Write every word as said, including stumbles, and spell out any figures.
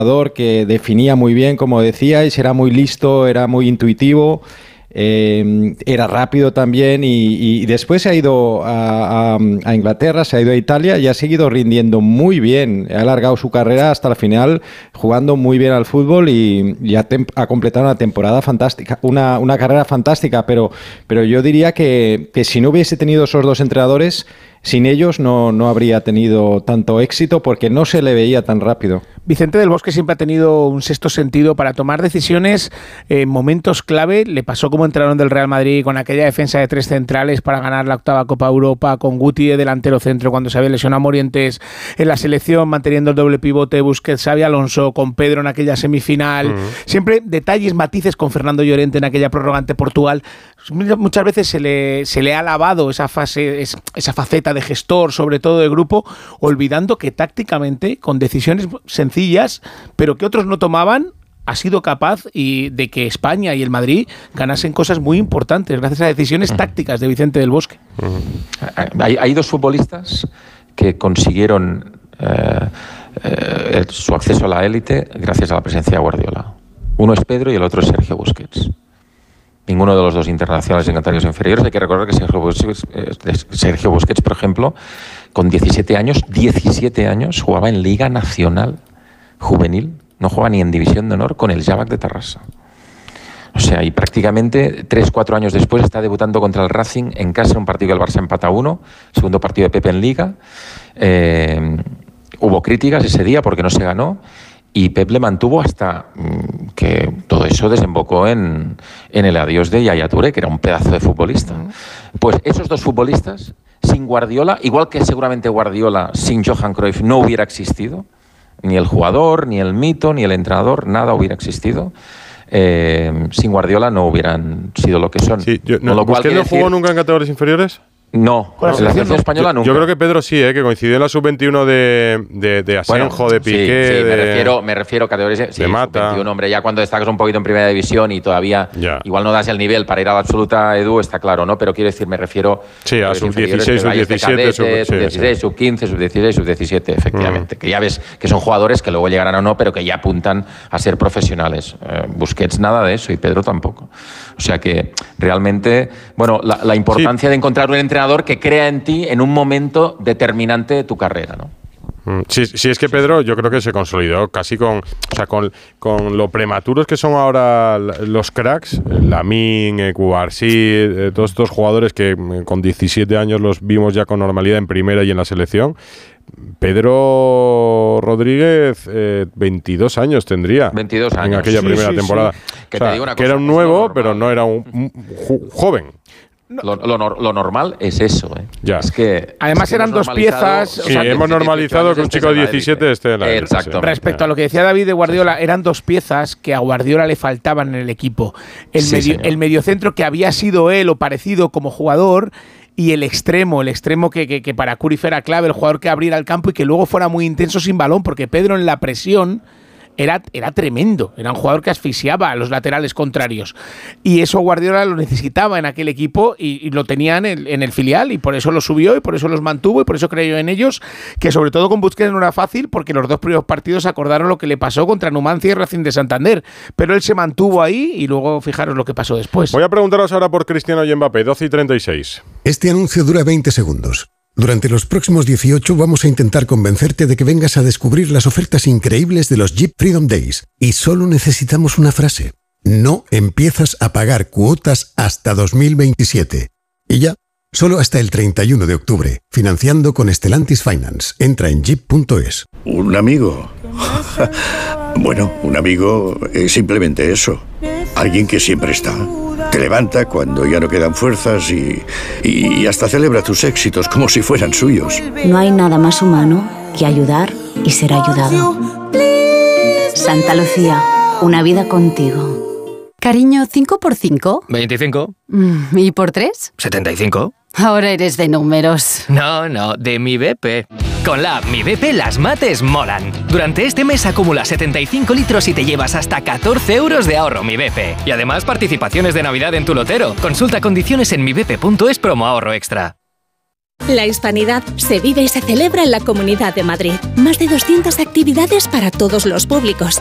que definía muy bien, como decíais, era muy listo, era muy intuitivo, eh, era rápido también y, y después se ha ido a, a, a Inglaterra, se ha ido a Italia y ha seguido rindiendo muy bien, ha alargado su carrera hasta el final, jugando muy bien al fútbol y, y ha, tem- ha completado una temporada fantástica, una, una carrera fantástica, pero, pero yo diría que, que si no hubiese tenido esos dos entrenadores, sin ellos no, no habría tenido tanto éxito porque no se le veía tan rápido. Vicente del Bosque siempre ha tenido un sexto sentido para tomar decisiones en momentos clave. Le pasó como entrenador del Real Madrid con aquella defensa de tres centrales para ganar la octava Copa Europa, con Guti de delantero centro cuando se había lesionado a Morientes, en la selección manteniendo el doble pivote Busquets, Xavi Alonso, con Pedro en aquella semifinal. Uh-huh. Siempre detalles, matices con Fernando Llorente en aquella prórroga ante Portugal. Muchas veces se le, se le ha alabado esa fase, esa faceta de gestor, sobre todo de grupo, olvidando que tácticamente, con decisiones sencillas, pero que otros no tomaban, ha sido capaz y de que España y el Madrid ganasen cosas muy importantes gracias a decisiones uh-huh. tácticas de Vicente del Bosque. Uh-huh. Hay, hay dos futbolistas que consiguieron eh, eh, su acceso a la élite gracias a la presencia de Guardiola. Uno es Pedro y el otro es Sergio Busquets. Ninguno de los dos internacionales en categorías inferiores. Hay que recordar que Sergio Busquets, Sergio Busquets, por ejemplo, con diecisiete años, diecisiete años, jugaba en Liga Nacional Juvenil, no jugaba ni en División de Honor con el Javac de Tarrasa. O sea, y prácticamente tres, cuatro años después está debutando contra el Racing en casa, un partido que el Barça empata a uno, segundo partido de Pepe en Liga. Eh, hubo críticas ese día porque no se ganó. Y Pep le mantuvo hasta que todo eso desembocó en, en el adiós de Yaya Touré, que era un pedazo de futbolista. Pues esos dos futbolistas, sin Guardiola, igual que seguramente Guardiola sin Johan Cruyff no hubiera existido, ni el jugador, ni el mito, ni el entrenador, nada hubiera existido. Eh, sin Guardiola no hubieran sido lo que son. Sí, yo, no, ¿Busquets no jugó decir, nunca en categorías inferiores? No, con la selección no, española nunca. Yo creo que Pedro sí, ¿eh? Que coincidió en la sub veintiuno de, de, de Asenjo, bueno, de Piqué, sí, sí, de, me refiero, me refiero a categorías sí, de Mata. sub veintiuno, hombre, ya cuando destacas un poquito en primera división y todavía ya. igual no das el nivel para ir a la absoluta, Edu, está claro, ¿no? Pero quiero decir, me refiero sí, a sub dieciséis, sub diecisiete, sub dieciséis, sub quince, sub dieciséis, sub diecisiete, efectivamente, mm. que ya ves que son jugadores que luego llegarán o no, pero que ya apuntan a ser profesionales. Eh, Busquets nada de eso y Pedro tampoco. O sea que realmente, bueno, la, la importancia sí. de encontrar un entrenador que crea en ti en un momento determinante de tu carrera, ¿no? Sí, sí, es que Pedro yo creo que se consolidó casi con, o sea, con, con lo prematuros que son ahora los cracks, Lamine, Cubarsí, eh, todos estos jugadores que con diecisiete años los vimos ya con normalidad en primera y en la selección. Pedro Rodríguez, eh, veintidós años tendría. veintidós años. En aquella sí, primera sí, temporada. Sí. Que, o sea, te digo una que cosa, era un nuevo, pero no era un, un, un joven. Lo, lo, lo normal es eso, ¿eh? Ya. Es que, Además es que eran dos piezas. Sí, o sea, hemos normalizado que un chico de diecisiete esté en la élite. Exacto. Respecto a lo que decía David de Guardiola, eran dos piezas que a Guardiola le faltaban en el equipo. El, sí, medio, el mediocentro que había sido él o parecido como jugador, y el extremo, el extremo que, que, que para Cruyff era clave, el jugador que abriera el campo y que luego fuera muy intenso sin balón, porque Pedro en la presión Era, era tremendo, era un jugador que asfixiaba a los laterales contrarios y eso Guardiola lo necesitaba en aquel equipo y, y lo tenía en el, en el filial y por eso lo subió y por eso los mantuvo y por eso creyó en ellos, que sobre todo con Busquets no era fácil porque los dos primeros partidos acordaron lo que le pasó contra Numancia y Racing de Santander, pero él se mantuvo ahí y luego fijaros lo que pasó después. Voy a preguntaros ahora por Cristiano y Mbappé, doce y treinta y seis. Este anuncio dura veinte segundos. Durante los próximos dieciocho vamos a intentar convencerte de que vengas a descubrir las ofertas increíbles de los Jeep Freedom Days. Y solo necesitamos una frase. No empiezas a pagar cuotas hasta dos mil veintisiete. Y ya, solo hasta el treinta y uno de octubre. Financiando con Stellantis Finance. Entra en jeep punto es. ¿Un amigo? Bueno, un amigo es simplemente eso. Alguien que siempre está. Te levanta cuando ya no quedan fuerzas y, y hasta celebra tus éxitos como si fueran suyos. No hay nada más humano que ayudar y ser ayudado. Santa Lucía, una vida contigo. Cariño, ¿cinco por cinco? veinticinco. ¿Y por tres? setenta y cinco. Ahora eres de números. No, no, de mi B P. Con la app Mi B P las mates molan. Durante este mes acumula setenta y cinco litros y te llevas hasta catorce euros de ahorro Mi B P. Y además participaciones de Navidad en tu lotero. Consulta condiciones en mi b p punto es promo ahorro extra. La hispanidad se vive y se celebra en la Comunidad de Madrid. Más de doscientas actividades para todos los públicos.